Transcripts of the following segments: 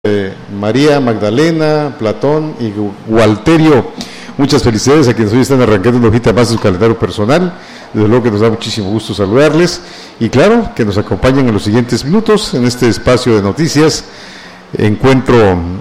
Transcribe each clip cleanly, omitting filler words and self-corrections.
María Magdalena, Platón y Gualterio. Muchas felicidades a quienes hoy están arrancando una hojita más de su calendario personal. Desde luego que nos da muchísimo gusto saludarles y claro, que nos acompañen en los siguientes minutos en este espacio de noticias, encuentro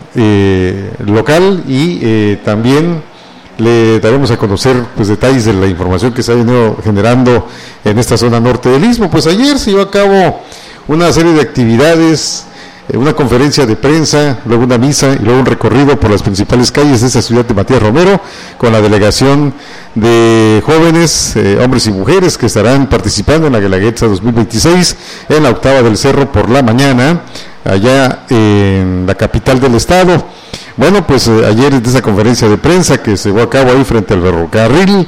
local y también le daremos a conocer pues detalles de la información que se ha venido generando en esta zona norte del Istmo. Pues ayer se llevó a cabo una serie de actividades, una conferencia de prensa, luego una misa y luego un recorrido por las principales calles de esta ciudad de Matías Romero con la delegación de jóvenes, hombres y mujeres que estarán participando en la Guelaguetza 2026 en la octava del Cerro por la mañana, allá en la capital del estado. Bueno, pues ayer en esa conferencia de prensa que se llevó a cabo ahí frente al ferrocarril,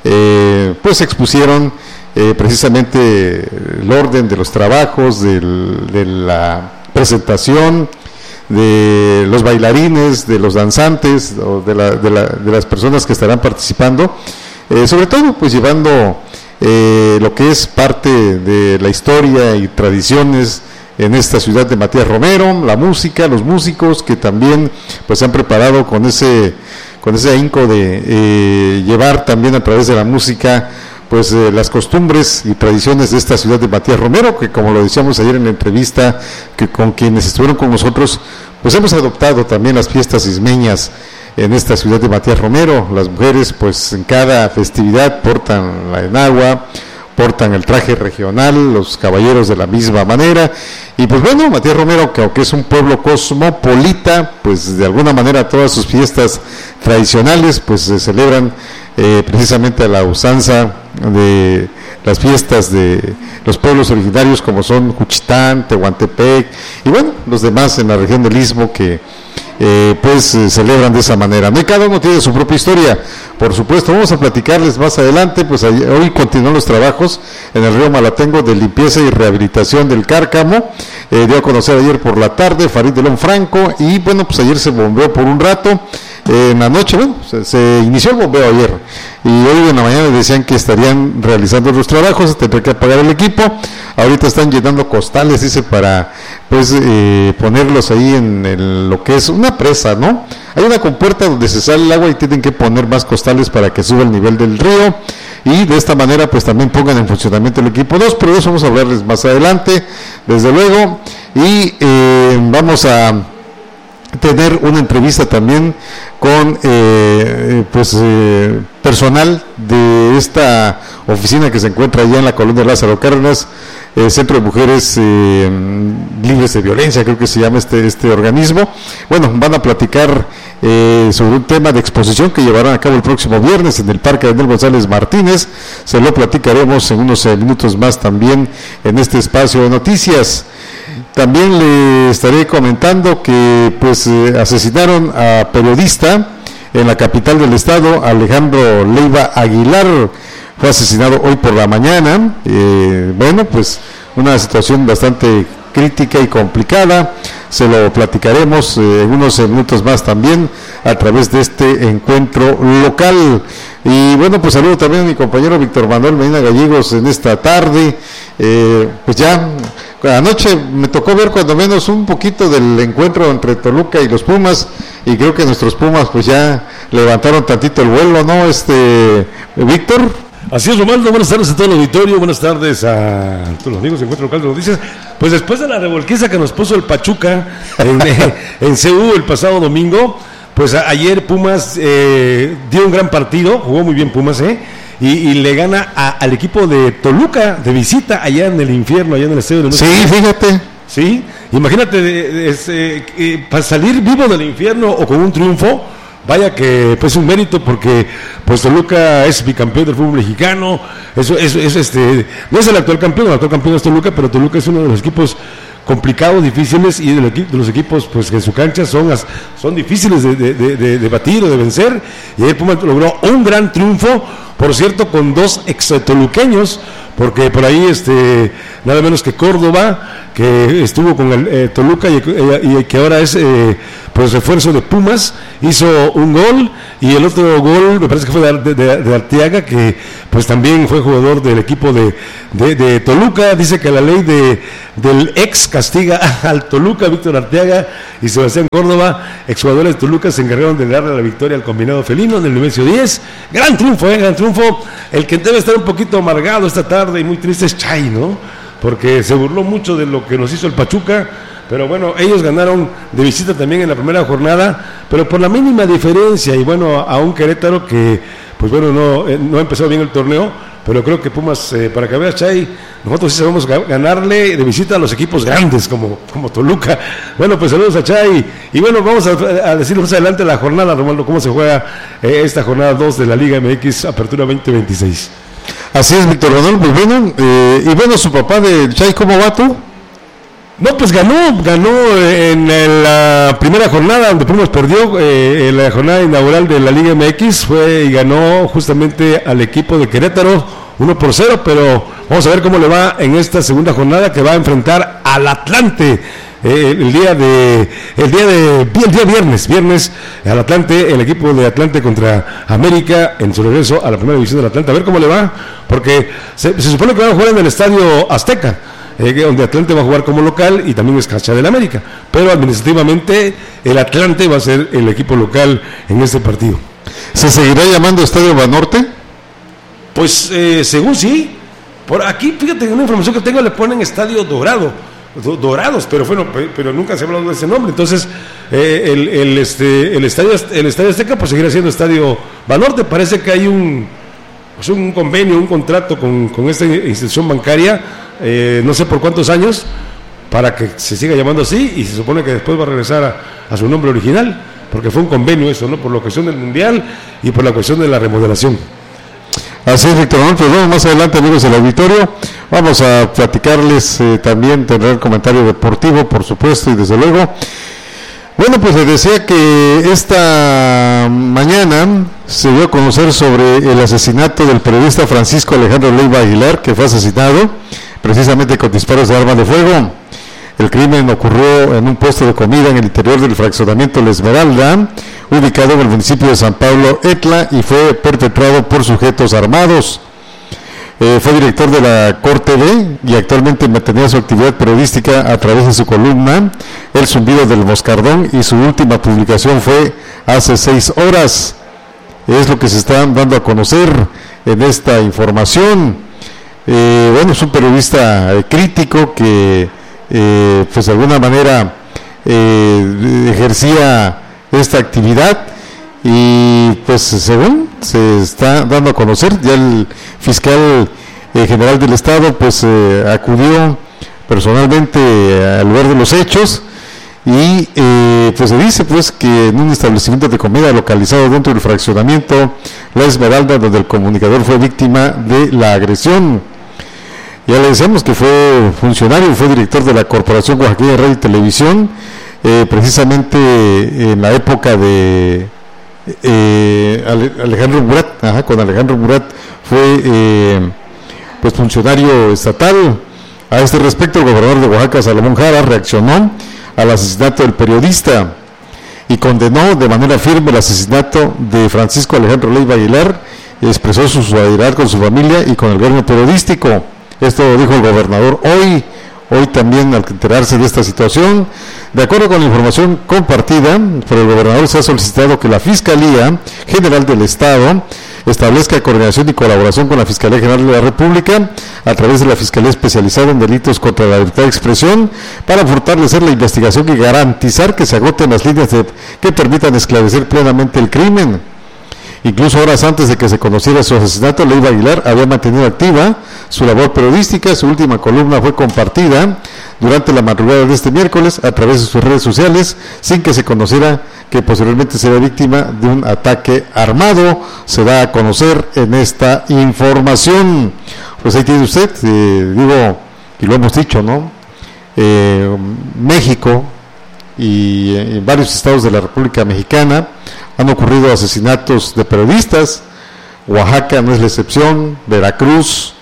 pues expusieron precisamente el orden de los trabajos, de la presentación de los bailarines, de los danzantes o de las personas que estarán participando, sobre todo pues llevando lo que es parte de la historia y tradiciones en esta ciudad de Matías Romero, la música, los músicos que también pues se han preparado con ese ahínco de llevar también a través de la música pues las costumbres y tradiciones de esta ciudad de Matías Romero, que como lo decíamos ayer en la entrevista, que con quienes estuvieron con nosotros, pues hemos adoptado también las fiestas ismeñas en esta ciudad de Matías Romero. Las mujeres pues en cada festividad portan la enagua, portan el traje regional, los caballeros de la misma manera, y pues bueno, Matías Romero, que aunque es un pueblo cosmopolita, pues de alguna manera todas sus fiestas tradicionales pues se celebran precisamente a la usanza de las fiestas de los pueblos originarios como son Juchitán, Tehuantepec y bueno, los demás en la región del Istmo que celebran de esa manera. No, cada uno tiene su propia historia, por supuesto. Vamos a platicarles más adelante, pues hoy continúan los trabajos en el río Malatengo de limpieza y rehabilitación del Cárcamo. Dio a conocer ayer por la tarde Farid Delón Franco y bueno, pues ayer se bombeó por un rato. En la noche, bueno, se inició el bombeo ayer y hoy en la mañana decían que estarían realizando los trabajos, tendrá que apagar el equipo. Ahorita están llenando costales, dice, para pues ponerlos ahí en lo que es una presa, ¿no? Hay una compuerta donde se sale el agua y tienen que poner más costales para que suba el nivel del río y de esta manera pues también pongan en funcionamiento el equipo 2, pero de eso vamos a hablarles más adelante, desde luego, y vamos a tener una entrevista también con personal de esta oficina que se encuentra allá en la colonia Lázaro Cárdenas, Centro de Mujeres Libres de Violencia, creo que se llama este organismo. Bueno, van a platicar sobre un tema de exposición que llevarán a cabo el próximo viernes en el Parque Daniel González Martínez. Se lo platicaremos en unos minutos más también en este espacio de noticias. También le estaré comentando que pues asesinaron a periodista en la capital del estado, Alejandro Leiva Aguilar. Fue asesinado hoy por la mañana. Bueno, pues una situación bastante crítica y complicada. Se lo platicaremos en unos minutos más también a través de este encuentro local. Y bueno, pues saludo también a mi compañero Víctor Manuel Medina Gallegos en esta tarde. Pues ya anoche me tocó ver cuando menos un poquito del encuentro entre Toluca y los Pumas, y creo que nuestros Pumas pues ya levantaron tantito el vuelo, ¿no, Víctor? Así es, Romaldo, buenas tardes a todo el auditorio, buenas tardes a todos los amigos de Encuentro Local de Noticias. Pues después de la revolquiza que nos puso el Pachuca en CU el pasado domingo, pues ayer Pumas dio un gran partido, jugó muy bien Pumas, y le gana al equipo de Toluca de visita allá en el infierno, allá en el estadio de México. Sí, fíjate. Sí, imagínate para salir vivo del infierno o con un triunfo. Vaya que pues un mérito, porque pues Toluca es bicampeón del fútbol mexicano. Eso no es el actual campeón es Toluca, pero Toluca es uno de los equipos complicados, difíciles, y de los equipos pues que en su cancha son difíciles de batir o de vencer. Y ahí Pumas logró un gran triunfo, por cierto, con dos ex-toluqueños, porque por ahí nada menos que Córdoba, que estuvo con el Toluca y que ahora es pues refuerzo de Pumas, hizo un gol, y el otro gol me parece que fue de Arteaga, que pues también fue jugador del equipo de Toluca. Dice que la ley del ex castiga al Toluca. Víctor Arteaga y Sebastián Córdoba, exjugadores de Toluca, se encargaron de darle la victoria al combinado felino en el Nemesio 10. Gran triunfo, gran triunfo. El que debe estar un poquito amargado esta tarde y muy triste es Chay, ¿no? Porque se burló mucho de lo que nos hizo el Pachuca, pero bueno, ellos ganaron de visita también en la primera jornada, pero por la mínima diferencia, y bueno, a un Querétaro que, pues bueno, no ha empezado bien el torneo, pero creo que Pumas, para que veas, Chay, nosotros sí sabemos ganarle de visita a los equipos grandes como Toluca. Bueno, pues saludos a Chay, y bueno, vamos a decir más adelante la jornada, Romualdo, cómo se juega esta jornada 2 de la Liga MX Apertura 2026. Así es, Víctor Manuel, pues bueno, y bueno, su papá de Chay, ¿cómo va tú? No, pues ganó en la primera jornada, donde Pumas perdió en la jornada inaugural de la Liga MX, fue y ganó justamente al equipo de Querétaro 1-0, pero vamos a ver cómo le va en esta segunda jornada, que va a enfrentar al Atlante el día viernes al Atlante, el equipo de Atlante contra América en su regreso a la primera división del Atlante. A ver cómo le va, porque se supone que van a jugar en el Estadio Azteca, donde Atlante va a jugar como local y también es cancha del América, pero administrativamente el Atlante va a ser el equipo local en este partido. ¿Se seguirá llamando Estadio Banorte? Pues según sí, por aquí, fíjate, una información que tengo, le ponen Estadio Dorados, pero bueno, pero nunca se ha hablado de ese nombre. Entonces el Estadio Azteca pues seguirá siendo Estadio Banorte. Parece que hay un convenio, un contrato con esta institución bancaria, no sé por cuántos años, para que se siga llamando así, y se supone que después va a regresar a su nombre original, porque fue un convenio eso, ¿no? Por la cuestión del Mundial y por la cuestión de la remodelación. Así es, Víctor Manuel, pues bueno, más adelante, amigos del auditorio, vamos a platicarles, también tendrá el comentario deportivo, por supuesto, y desde luego. Bueno, pues les decía que esta mañana se dio a conocer sobre el asesinato del periodista Francisco Alejandro Leiva Aguilar, que fue asesinado precisamente con disparos de arma de fuego. El crimen ocurrió en un puesto de comida en el interior del fraccionamiento La Esmeralda, ubicado en el municipio de San Pablo Etla, y fue perpetrado por sujetos armados. Fue director de la Corte B y actualmente mantenía su actividad periodística a través de su columna El Zumbido del Moscardón, y su última publicación fue hace 6 horas. Es lo que se está dando a conocer en esta información. Bueno, es un periodista crítico que pues de alguna manera ejercía esta actividad, y pues según se está dando a conocer, ya el fiscal general del estado pues acudió personalmente al lugar de los hechos, y pues se dice pues que en un establecimiento de comida localizado dentro del fraccionamiento La Esmeralda, donde el comunicador fue víctima de la agresión. Ya le decíamos que fue funcionario, fue director de la Corporación Oaxaqueña de Radio y Televisión, precisamente en la época de Alejandro Murat. Con Alejandro Murat fue pues funcionario estatal. A este respecto, el gobernador de Oaxaca, Salomón Jara, reaccionó al asesinato del periodista y condenó de manera firme el asesinato de Francisco Alejandro Leiva Aguilar, y expresó su solidaridad con su familia y con el gremio periodístico. Esto lo dijo el gobernador hoy también, al enterarse de esta situación. De acuerdo con la información compartida por el gobernador, se ha solicitado que la Fiscalía General del Estado establezca coordinación y colaboración con la Fiscalía General de la República a través de la Fiscalía Especializada en Delitos contra la Libertad de Expresión, para fortalecer la investigación y garantizar que se agoten las líneas que permitan esclarecer plenamente el crimen. Incluso horas antes de que se conociera su asesinato, Leiva Aguilar había mantenido activa su labor periodística. Su última columna fue compartida durante la madrugada de este miércoles a través de sus redes sociales, sin que se conociera que posteriormente sería víctima de un ataque armado. Se da a conocer en esta información. Pues ahí tiene usted, digo, y lo hemos dicho, ¿no? México y en varios estados de la República Mexicana han ocurrido asesinatos de periodistas. Oaxaca no es la excepción, Veracruz,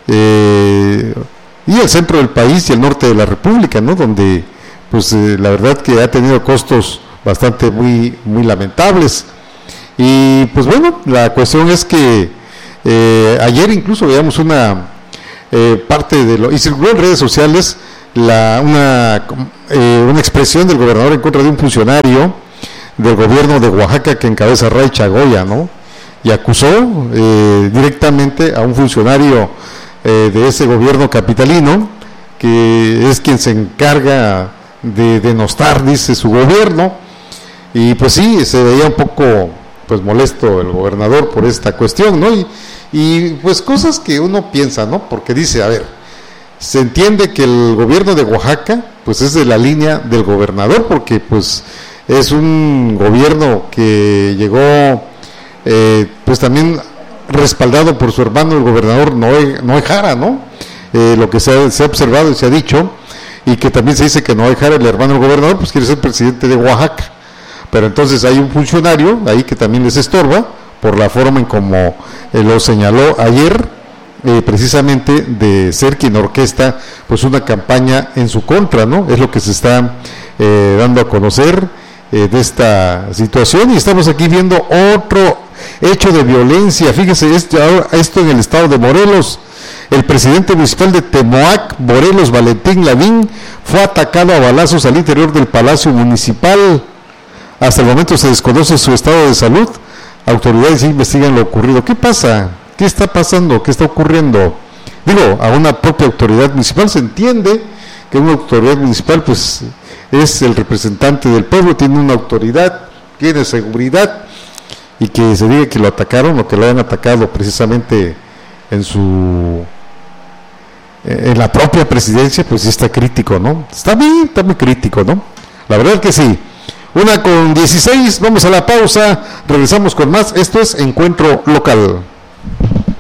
y el centro del país y el norte de la República, ¿no? Donde pues la verdad que ha tenido costos bastante muy lamentables. Y pues bueno, la cuestión es que ayer incluso veíamos una parte de lo, y circuló en redes sociales una expresión del gobernador en contra de un funcionario del gobierno de Oaxaca que encabeza Ray Chagoya, ¿no? Y acusó directamente a un funcionario de ese gobierno capitalino, que es quien se encarga de denostar, dice, su gobierno. Y pues sí, se veía un poco pues molesto el gobernador por esta cuestión, ¿no? Y pues cosas que uno piensa, ¿no? Porque dice, a ver, se entiende que el gobierno de Oaxaca pues es de la línea del gobernador, porque pues es un gobierno que llegó pues también respaldado por su hermano el gobernador Noé Jara, ¿no? Lo que se ha observado y se ha dicho, y que también se dice que Noé Jara, el hermano del gobernador, pues quiere ser presidente de Oaxaca. Pero entonces hay un funcionario ahí que también les estorba por la forma en como lo señaló ayer, precisamente de ser quien orquesta pues una campaña en su contra, ¿no? Es lo que se está dando a conocer de esta situación. Y estamos aquí viendo otro hecho de violencia. Fíjese, esto en el estado de Morelos. El presidente municipal de Temoac, Morelos, Valentín Lavín, fue atacado a balazos al interior del Palacio Municipal. Hasta el momento se desconoce su estado de salud. Autoridades investigan lo ocurrido. ¿Qué pasa? ¿Qué está pasando? ¿Qué está ocurriendo? Digo, a una propia autoridad municipal. Se entiende que una autoridad municipal pues es el representante del pueblo, tiene una autoridad, tiene seguridad, y que se diga que lo atacaron o que lo hayan atacado precisamente en la propia presidencia, pues está crítico, ¿no? Está muy crítico, ¿no? La verdad que sí. 1:16, vamos a la pausa, regresamos con más. Esto es Encuentro Local.